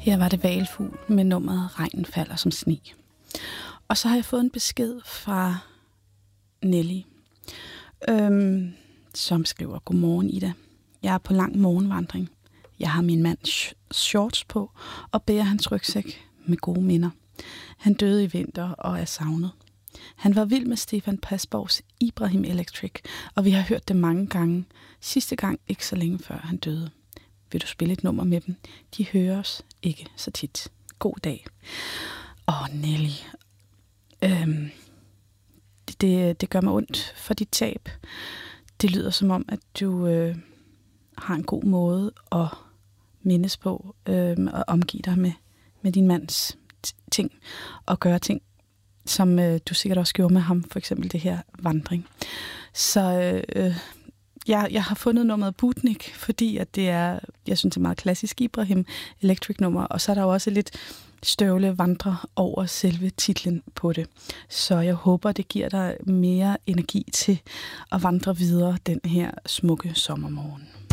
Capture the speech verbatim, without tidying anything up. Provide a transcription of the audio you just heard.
Her var det Hvalfugl med nummeret Regnen falder som sne. Og så har jeg fået en besked fra Nelly, øhm, som skriver: Godmorgen, Ida. Jeg er på lang morgenvandring. Jeg har min mands shorts på og bærer hans rygsæk med gode minder. Han døde i vinter og er savnet. Han var vild med Stefan Pasborgs Ibrahim Electric, og vi har hørt det mange gange. Sidste gang ikke så længe før han døde. Vil du spille et nummer med dem? De hører os ikke så tit. God dag. Åh, Nelly. Øhm, det, det gør mig ondt for dit tab. Det lyder som om, at du øh, har en god måde at mindes på øh, og omgive dig med, med din mands ting og gøre ting, som øh, du sikkert også gjorde med ham, for eksempel det her vandring. Så øh, jeg, jeg har fundet nummeret Butnik, fordi at det er, jeg synes, det er meget klassisk Ibrahim Electric nummer, og så er der jo også lidt støvle vandrer over selve titlen på det. Så jeg håber, det giver dig mere energi til at vandre videre den her smukke sommermorgen.